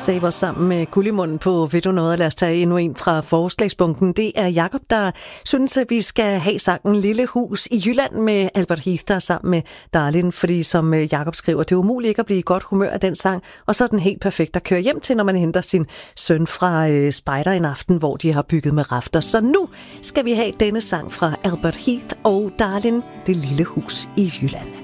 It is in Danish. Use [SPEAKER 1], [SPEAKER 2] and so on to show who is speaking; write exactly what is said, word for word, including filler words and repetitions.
[SPEAKER 1] Save os sammen med Gullimunden på Ved du noget? Lad os tage endnu en fra forslagsbunken. Det er Jakob, der synes, at vi skal have sangen Lille Hus i Jylland med Albert Heath, der er sammen med Darlin. Fordi som Jakob skriver, det er umuligt ikke at blive i godt humør af den sang. Og så er den helt perfekt at køre hjem til, når man henter sin søn fra øh, Spejder en aften, hvor de har bygget med rafter. Så nu skal vi have denne sang fra Albert Heath og Darlin, Det lille hus i Jylland.